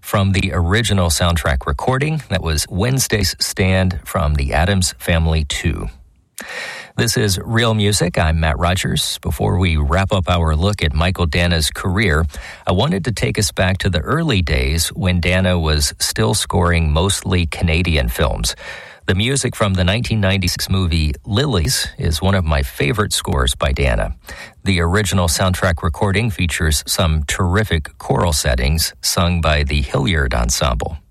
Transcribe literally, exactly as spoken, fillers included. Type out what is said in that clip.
from the original soundtrack recording. That was Wednesday's Stand from the Addams Family two. This is Real Music. I'm Matt Rogers. Before we wrap up our look at Michael Danna's career, I wanted to take us back to the early days when Danna was still scoring mostly Canadian films. The music from the nineteen ninety-six movie Lilies is one of my favorite scores by Danna. The original soundtrack recording features some terrific choral settings sung by the Hilliard Ensemble.